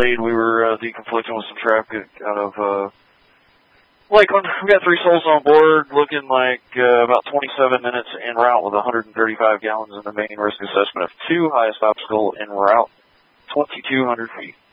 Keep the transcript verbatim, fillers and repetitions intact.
delayed. We were uh, deconflicting with some traffic out of uh, Lakeland. We got three souls on board, looking like uh, about twenty-seven minutes en route with one hundred thirty-five gallons in the main risk assessment of two, highest obstacle en route, twenty-two hundred feet.